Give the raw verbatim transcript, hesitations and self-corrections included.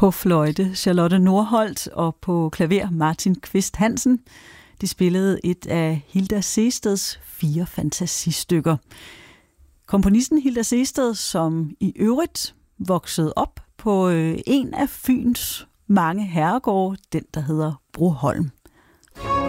På fløjte Charlotte Nordholt og på klaver Martin Kvist Hansen. De spillede et af Hilda Sehsteds fire fantasistykker. Komponisten Hilda Sehsted, som i øvrigt voksede op på en af Fyns mange herregårde, den der hedder Broholm.